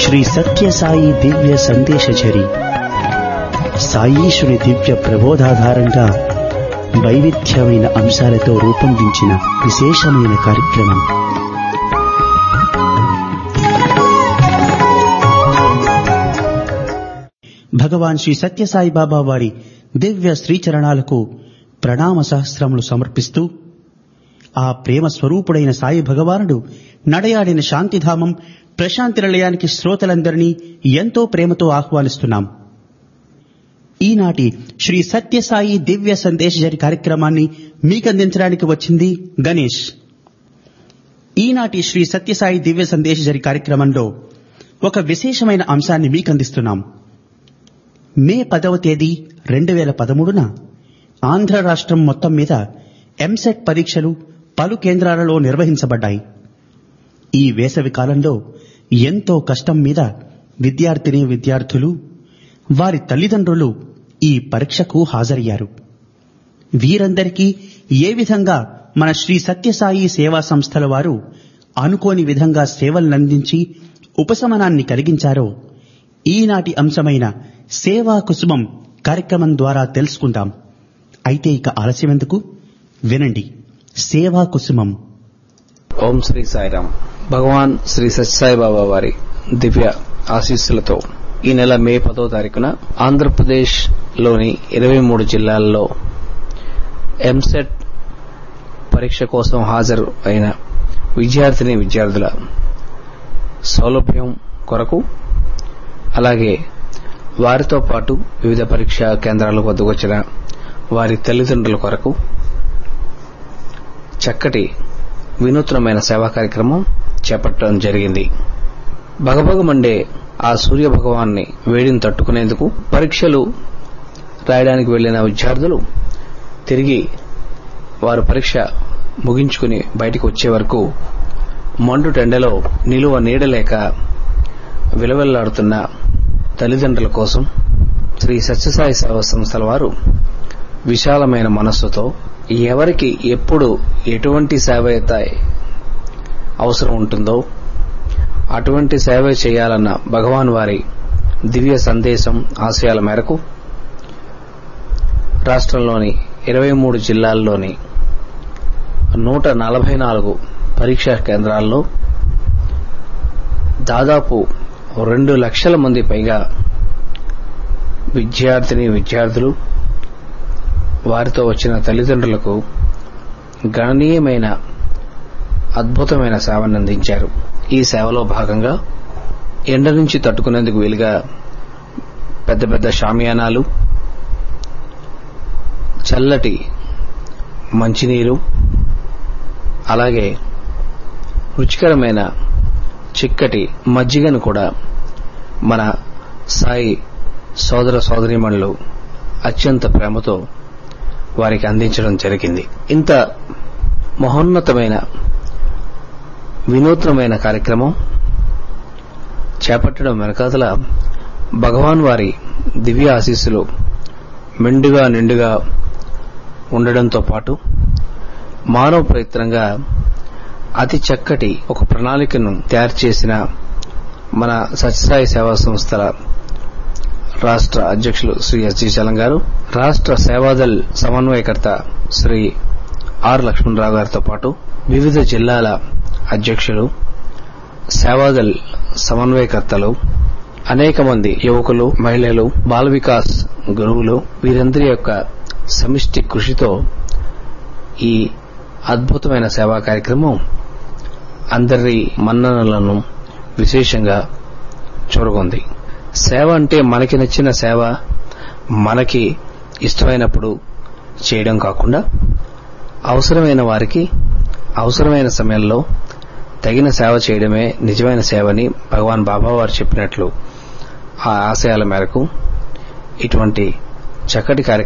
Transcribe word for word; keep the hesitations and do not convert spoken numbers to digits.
శ్రీ సత్యసాయి దివ్య సందేశచరి సాయీశుని దివ్య ప్రబోధాధారంగా వైవిధ్యమైన అంశాలతో రూపొందించిన విశేషమైన కార్యక్రమం. భగవాన్ శ్రీ సత్యసాయి బాబా వారి దివ్య శ్రీచరణాలకు ప్రణామ సహస్రములు సమర్పిస్తూ, ఆ ప్రేమ స్వరూపుడైన సాయి భగవానుడు నడయాడిన శాంతిధామం ప్రశాంతి నిలయానికి శ్రోతలందరినీ ఎంతో ప్రేమతో ఆహ్వానిస్తున్నాం. ఈనాటి శ్రీ సత్యసాయి దివ్య సందేశజరి కార్యక్రమాన్ని మీకందించడానికి వచ్చింది గణేష్. ఈనాటి శ్రీ సత్యసాయి దివ్య సందేశజరి కార్యక్రమంలో ఒక విశేషమైన అంశాన్ని మీకందిస్తున్నాం. మే పదవ తేదీ రెండు వేల పదమూడున ఆంధ్ర రాష్ట్రం మొత్తం మీద ఎంసెట్ పరీక్షలు పలు కేంద్రాలలో నిర్వహించబడ్డాయి. ఈ వేసవి కాలంలో ఎంతో కష్టం మీద విద్యార్థిని విద్యార్థులు, వారి తల్లిదండ్రులు ఈ పరీక్షకు హాజరయ్యారు. వీరందరికీ ఏ విధంగా మన శ్రీ సత్యసాయి సేవా సంస్థల వారు అనుకోని విధంగా సేవలనందించి ఉపశమనాన్ని కలిగించారో ఈనాటి అంశమైన సేవా కుసుమం కార్యక్రమం ద్వారా తెలుసుకుందాం. అయితే ఇక ఆలస్యమెందుకు, వినండి సేవా కుసుమం. ఓం శ్రీ సాయిరాం. భగవాన్ శ్రీ సత్యసాయి బాబా వారి దివ్య ఆశీస్సులతో ఈ నెల మే పదో తారీఖున ఆంధ్రప్రదేశ్ లోని ఇరవై మూడు జిల్లాల్లో ఎంసెట్ పరీక్ష కోసం హాజరు అయిన విద్యార్థిని విద్యార్థుల సౌలభ్యం కొరకు, అలాగే వారితో పాటు వివిధ పరీక్షా కేంద్రాల వద్దకు వచ్చిన వారి తల్లిదండ్రుల కొరకు చక్కటి వినూత్నమైన సేవా కార్యక్రమం చేపట్టడం జరిగింది. భగభగమండే ఆ సూర్య భగవాన్ని వేడిని తట్టుకునేందుకు పరీక్షలు రాయడానికి వెళ్లిన విద్యార్థులు తిరిగి వారు పరీక్ష ముగించుకుని బయటికి వచ్చే వరకు మండుటెండలో నిలువ నీడలేక విలవిల్లాడుతున్న తల్లిదండ్రుల కోసం శ్రీ సత్యసాయి సేవా సంస్థల వారు విశాలమైన మనస్సుతో ఎవరికి ఎప్పుడు ఎటువంటి సేవ అయితే అవసరం ఉంటుందో అటువంటి సేవ చేయాలన్న భగవాన్ వారి దివ్య సందేశం ఆశయాల మేరకు రాష్ట్రంలోని ఇరవై మూడు జిల్లాల్లోని నూట నలభై నాలుగు పరీక్షా కేంద్రాల్లో దాదాపు రెండు లక్షల మంది పైగా విద్యార్థిని విద్యార్థులు, వారితో వచ్చిన తల్లిదండ్రులకు గణనీయమైన అద్భుతమైన సేవను అందించారు. ఈ సేవలో భాగంగా ఎండ నుంచి తట్టుకునేందుకు వీలుగా పెద్ద పెద్ద షామియానాలు, చల్లటి మంచినీరు, అలాగే రుచికరమైన చిక్కటి మజ్జిగను కూడా మన సాయి సోదర సోదరీమణులు అత్యంత ప్రేమతో వారికి అందించడం జరిగింది. ఇంత మహోన్నతమైన వినూత్నమైన కార్యక్రమం చేపట్టడం వెనకాతల భగవాన్ వారి దివ్య ఆశీస్సులు మెండుగా నిండుగా ఉండడంతో పాటు మానవ ప్రయత్నంగా అతి చక్కటి ఒక ప్రణాళికను తయారు చేసిన మన సత్యసాయి సేవా సంస్థల రాష్ట్ర అధ్యక్షులు శ్రీ ఎస్ జి చలం గారు, రాష్ట్ర సేవాదల్ సమన్వయకర్త శ్రీ ఆర్ లక్ష్మణరావు గారితో పాటు వివిధ జిల్లాల అధ్యక్షులు, సేవాదల్ సమన్వయకర్తలు, అనేక మంది యువకులు, మహిళలు, బాల వికాస్ గురువులు, వీరందరి యొక్క సమిష్టి కృషితో ఈ అద్భుతమైన సేవా కార్యక్రమం అందరి మన్ననలను విశేషంగా చూరగొంది. సేవ అంటే మనకి నచ్చిన సేవ మనకి ఇష్టమైనప్పుడు చేయడం కాకుండా అవసరమైన వారికి అవసరమైన సమయంలో తగిన సేవ చేయడమే నిజమైన సేవని భగవాన్ బాబా వారు చెప్పినట్లు ఆ ఆశయాల మేరకు ఇటువంటి చక్కటి కార్యక్రమం